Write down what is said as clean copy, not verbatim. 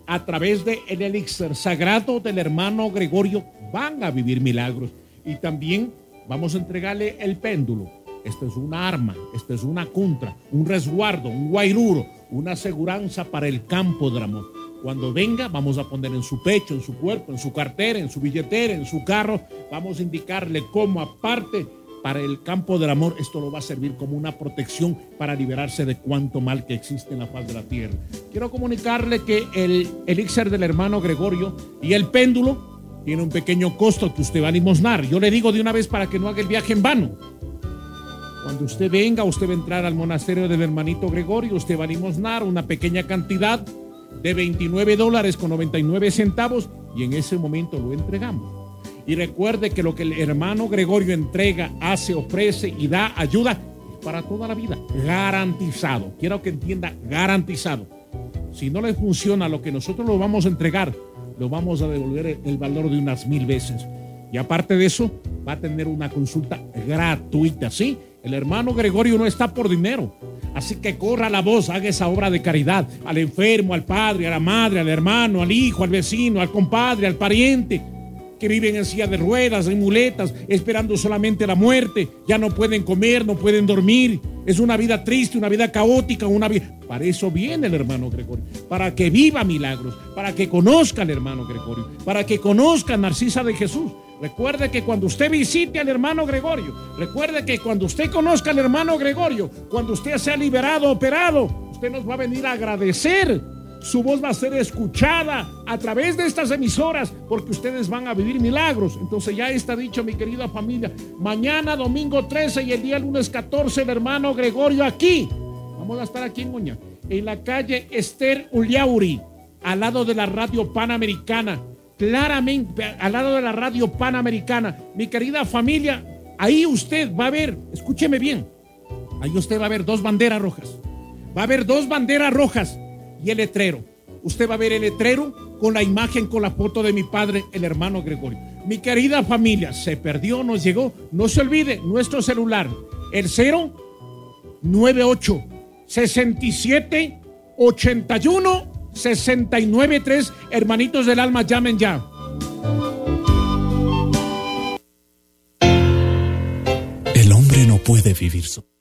a través del elixir sagrado del hermano Gregorio van a vivir milagros. Y también vamos a entregarle el péndulo. Esto es una arma, esto es una contra, un resguardo, un guairuro, una aseguranza para el campo del amor. Cuando venga, vamos a poner en su pecho, en su cuerpo, en su cartera, en su billetera, en su carro. Vamos a indicarle cómo, aparte, para el campo del amor, esto lo va a servir como una protección para liberarse de cuanto mal que existe en la faz de la tierra. Quiero comunicarle que el elixir del hermano Gregorio y el péndulo tiene un pequeño costo que usted va a limosnar. Yo le digo de una vez para que no haga el viaje en vano. Cuando usted venga, usted va a entrar al monasterio del hermanito Gregorio, usted va a limosnar una pequeña cantidad de $29.99 y en ese momento lo entregamos. Y recuerde que lo que el hermano Gregorio entrega, hace, ofrece y da ayuda es para toda la vida, garantizado. Quiero que entienda, garantizado. Si no le funciona lo que nosotros lo vamos a entregar, lo vamos a devolver el valor de unas 1000 veces. Y aparte de eso, va a tener una consulta gratuita, ¿sí? El hermano Gregorio no está por dinero. Así que corra la voz, haga esa obra de caridad al enfermo, al padre, a la madre, al hermano, al hijo, al vecino, al compadre, al pariente, que viven en silla de ruedas, en muletas, esperando solamente la muerte. Ya no pueden comer, no pueden dormir. Es una vida triste, una vida caótica, una vida... Para eso viene el hermano Gregorio, para que viva milagros, para que conozca al hermano Gregorio, para que conozca a Narcisa de Jesús. Recuerde que cuando usted visite al hermano Gregorio, recuerde que cuando usted conozca al hermano Gregorio, cuando usted sea liberado, operado, usted nos va a venir a agradecer. Su voz va a ser escuchada a través de estas emisoras porque ustedes van a vivir milagros. Entonces ya está dicho, mi querida familia. Mañana domingo 13 y el día lunes 14 el hermano Gregorio aquí. Vamos a estar aquí en Oña, en la calle Esther Uliauri, al lado de la radio Panamericana. Claramente, al lado de la radio Panamericana. Mi querida familia, ahí usted va a ver, escúcheme bien, ahí usted va a ver 2 banderas rojas. Va a haber 2 banderas rojas y el letrero. Usted va a ver el letrero con la imagen, con la foto de mi padre, el hermano Gregorio. Mi querida familia, se perdió, nos llegó. No se olvide, nuestro celular, el 098 67 81 693. Hermanitos del alma, llamen ya. El hombre no puede vivir solo.